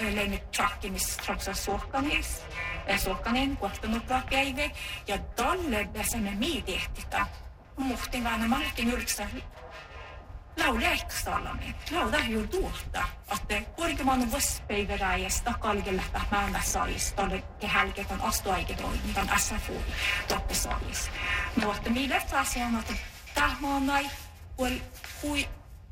lennit trakkimis tropsa suokkanin kohtanutlakäive ja tolle besemme miitiehtika. Muhtin vaan malkin ylksä lauleikkasallamme. Lauda ju tuota, että korkeamman vuosipäiväräjästä kalkellähtä määnäsaalis tolle kehälketän astuaiketoimintan SFU toppesaalis. No, että millä asiaan, että tahmaanai hui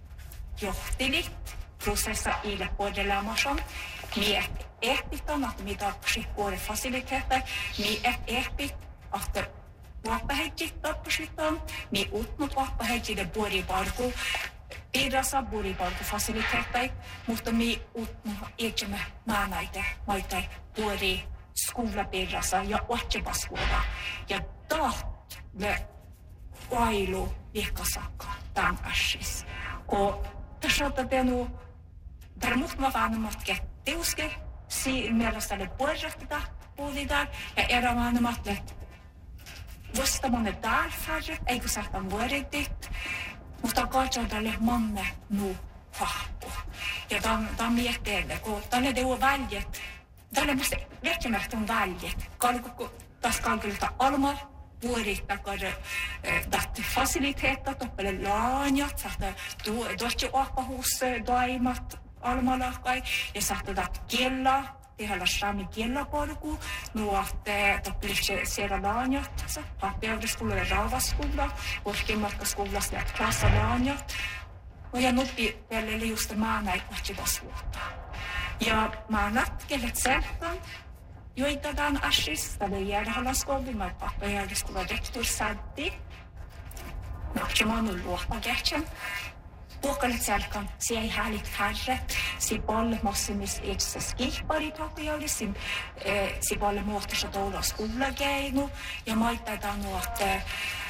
johtilit prosessa ille podellämasan. Mi ehpitan, että mitä tapahtuu fasiliteetter. Mi ehpit, että vapahedjit tapahtuu. Mi utnut vapahedjille buoriparku. Piirrassa buoriparku fasiliteetter. Mutta mi utnut etsemme maanaite maitai buori skoulapiirrassa ja otsepaskuoda. Ja tahtle vailu vihkasakka tämän ässis. Kun tässä on Där måste man vara något jätteuske, si mielestäni puolesta puhutaan ja eroavaanomat vastaamamme täällä, eikö saada vuodetit, mutta katsotaan tälle manne nu hahpo. Ja tämän mietteelle, kun tänne teo väljet, tälle mä vetsimästä on väljet, tässä kalkilta alma, vuorittakar tästä fasiliteetta, toppele laanjat, saada tuossa opahus daimat, almalahkai ja saattaa kiellä, tehdä sami kielläkorku, nuotte toppelisse siellä laanjat, pappiaudeskulla ja raavaskulla, korkeimmatkaskoulasta ja klassalaanjat. Ja nuppi välillä just maana ei kohtavas vuotta. Ja maanat, kellet selkan, joitataan assis, tälle järjähalaskoulun, mä pappiaudeskulla rektor sätti. Nokki maanun luopakähtsän. Puhkalet selkan, se ei hälit härre, se palle massimis itse skihpari takialle, se palle muotossa tuolla skoulakeinu ja maittetaan nuotte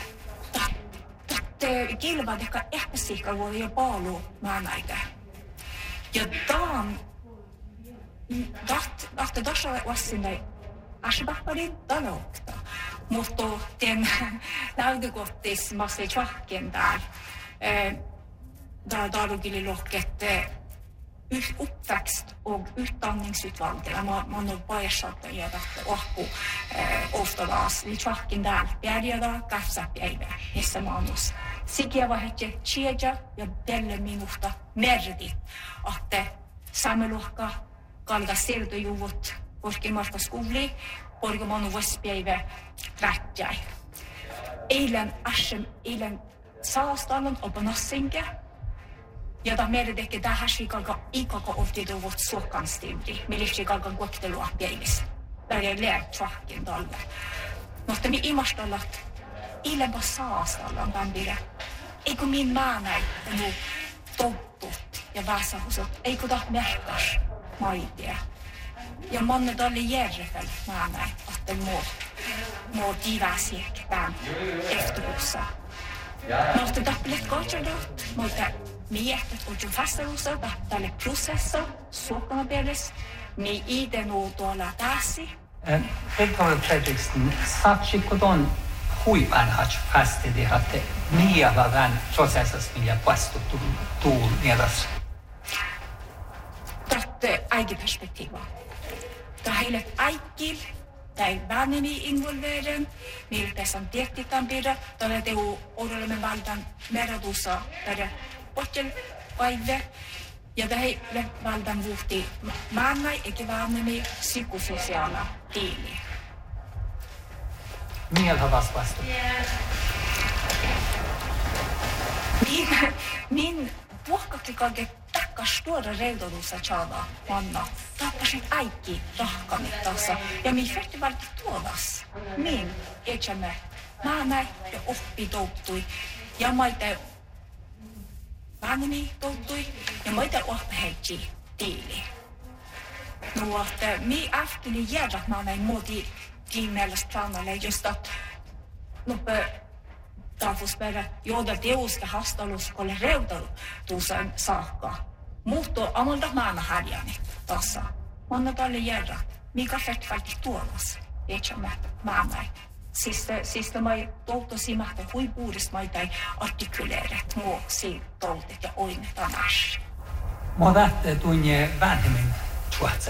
kilva deka epäsiikka voi jo paalu maanaita. Ja tämän tässä vassinne asibahparin taloukta, mutta den lähdekottis massi tjahken täällä. Där Darugililocket uppväxt och utbildningsutvalgare. Man har börjat att göra och oftast i tjockin där. Bärgada, kaffsapäivä, missä manus. Sikia var hette tjeja ja tälle minusta merdit. Att sammeluokka kalga siirtojuvut korkeimmalta skuli, korkeimman vuosipäivä rätjäi. Eilen saastalon opanassinke. Ja tämä meidän tekee tähän shikalka ikako oftiduvut suokan stuvri, millä shikalka kuoktelua päivissä. Tämä ei ole tjahkin tällä. Mutta me imastallat ilma saastallan bändire. Eikö min maanai nu topput ja väsahusot, eikö tämä märkas maitia. Ja manne tälle järjefäl maanai, että må diväsiek tämän efterhussa. Mutta täppelet katsotaan, mutta miehet on jo vastaruussa, tälle prosessa, suokkanapelis, niin iden on tuolla tässä. Rektor Fredriksson, saatsikkoton huipanhats fastedi, että mikä vähän prosessissa millä vastuttu tuul mielessä? Tätä äikiperspektiiva. Tämä heille äikil, tai väänemi involveren, miltä on tiettikään pidä, tällä teu odollemme valtan meradussa, tällä Pottel päivä ja tähän valtan vuhti maannai eikä väänemi psykososiaala tiili. Mieltä vastu? Min puhkakki kaiken takkas tuoda reidodussa tjava manna. Tappasin äikki rahkamittassa ja min färti valti tuodas. Min etsämme maannai ja oppi touttui ja maite väänemi touttui ja maite oppehetsi tiili. No, että mi äftili järjät maannai muoti kiinneelläs planalle just att tafuspere joda teuska hastaluskolle reutautuusen saakka. Muuttuu amalta maana härjäni tassa. Manna tälle järjät. Mikä fettvälti tuolas? Etsämme maanai. Siis mä touto simahte huipuudesta mä ei artikuleeret muoksi toutet ja oinetaan äs. Mä tähtä tunne vähemmän tuotsa